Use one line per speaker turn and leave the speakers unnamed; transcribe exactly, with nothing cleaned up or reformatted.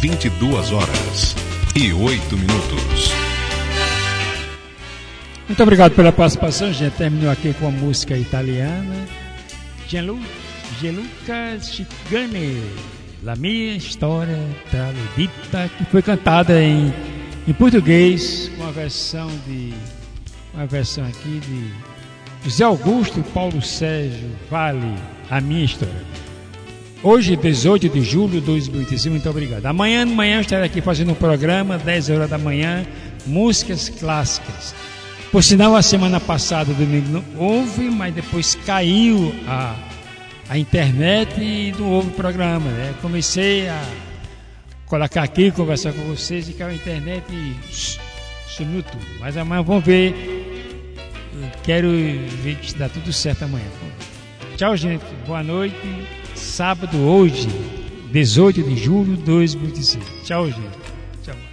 vinte e duas horas e oito minutos.
Muito obrigado pela participação. A gente terminou aqui com a música italiana Gianluca Chicane, La Mia Storia tra le Dita, que foi cantada em, em português com a versão de uma versão aqui de José Augusto e Paulo Sérgio Vale, A Minha História. Hoje, dezoito de julho de dois mil e vinte e cinco, muito obrigado. Amanhã, amanhã eu estarei aqui fazendo um programa, dez horas da manhã, músicas clássicas. Por sinal, a semana passada, domingo, não houve, mas depois caiu a, a internet e não houve programa, né? Comecei a colocar aqui, conversar com vocês, e caiu a internet e sumiu tudo. Mas amanhã vamos ver. Eu quero ver que dá tudo certo amanhã. Tchau, gente. Boa noite. Sábado, hoje, dezoito de julho de dois mil e vinte e cinco. Tchau, gente. Tchau.